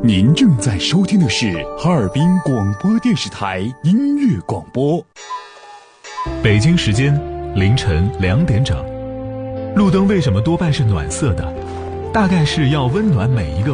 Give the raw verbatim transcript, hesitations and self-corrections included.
您正在收听的是哈尔滨广播电视台音乐广播。 北京时间凌晨两点整。路灯为什么多半是暖色的？大概是要温暖每一个